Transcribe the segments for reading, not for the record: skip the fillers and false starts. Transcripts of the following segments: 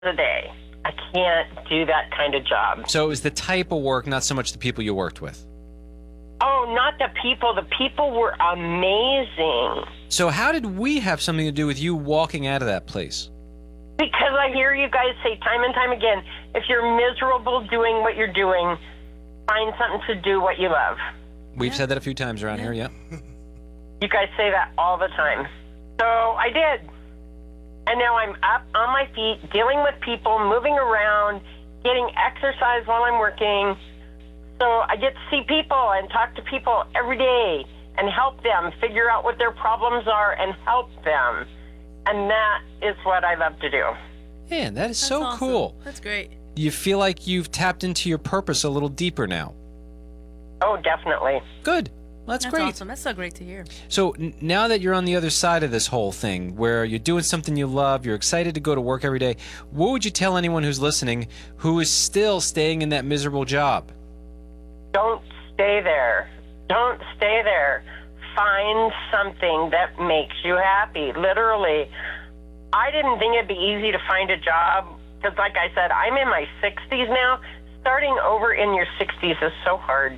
a day. I can't do that kind of job. So it was the type of work, not so much the people you worked with. Oh, not the people. The people were amazing. So how did we have something to do with you walking out of that place? Because I hear you guys say time and time again, if you're miserable doing what you're doing, find something to do what you love. We've said that a few times around here, yeah. You guys say that all the time. So I did. And now I'm up on my feet, dealing with people, moving around, getting exercise while I'm working. So I get to see people and talk to people every day and help them figure out what their problems are and help them. And that is what I love to do. Man, that is That's so awesome. cool. That's great. You feel like you've tapped into your purpose a little deeper now. Oh, definitely. Good. Well, that's great. Awesome. That's so great to hear. So now that you're on the other side of this whole thing, where you're doing something you love, you're excited to go to work every day, what would you tell anyone who's listening who is still staying in that miserable job? Don't stay there. Don't stay there. Find something that makes you happy. Literally, I didn't think it'd be easy to find a job because, like I said, I'm in my 60s now. Starting over in your 60s is so hard.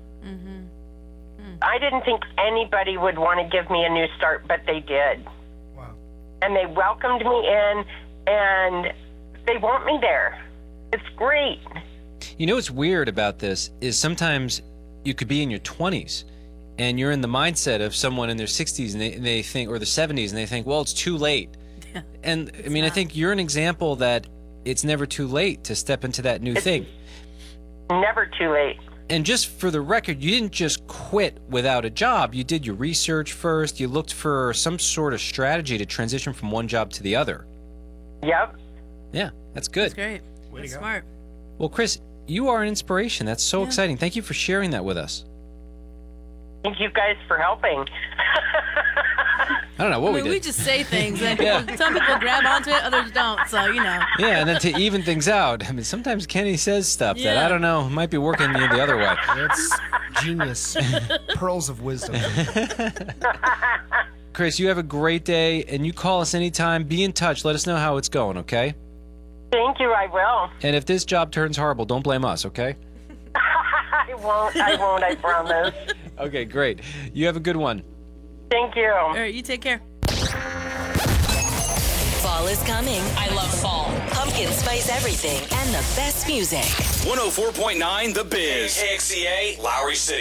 I didn't think anybody would want to give me a new start, but they did. Wow. And they welcomed me in, and they want me there. It's great. You know what's weird about this is sometimes you could be in your 20s and you're in the mindset of someone in their 60s and they think, or their 70s, and they think, well, it's too late. And I mean, I think you're an example that it's never too late to step into that new thing. Never too late. And just for the record, you didn't just quit without a job. You did your research first. You looked for some sort of strategy to transition from one job to the other. Yep. Yeah, that's good. That's great. Way to That's go. smart. Well, Chris, you are an inspiration. That's so exciting. Thank you for sharing that with us. Thank you guys for helping. I don't know what I mean, we we did. just say things, and people, some people grab onto it, others don't. So, you know. Yeah, and then to even things out, I mean, sometimes Kenny says stuff that, Yeah. I don't know, might be working you the other way. That's genius. Pearls of wisdom. Chris, you have a great day, and you call us anytime. Be in touch. Let us know how it's going, okay? Thank you, I will. And if this job turns horrible, don't blame us, okay? I won't, I promise. Okay, great. You have a good one. Thank you. All right, you take care. Fall is coming. I love fall. Pumpkin spice everything and the best music. 104.9 The Biz. KXCA, Lowry City.